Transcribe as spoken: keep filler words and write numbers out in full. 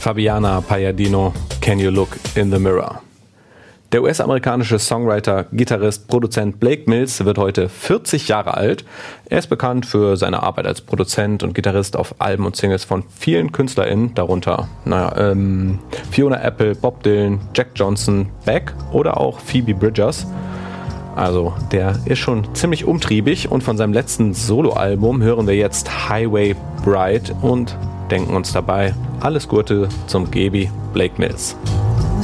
Fabiana Palladino, Can You Look in the Mirror? Der U S-amerikanische Songwriter, Gitarrist, Produzent Blake Mills wird heute vierzig Jahre alt. Er ist bekannt für seine Arbeit als Produzent und Gitarrist auf Alben und Singles von vielen KünstlerInnen, darunter naja, ähm, Fiona Apple, Bob Dylan, Jack Johnson, Beck oder auch Phoebe Bridgers. Also der ist schon ziemlich umtriebig und von seinem letzten Soloalbum hören wir jetzt Highway Bride und denken uns dabei alles Gute zum Gebi Blake Mills.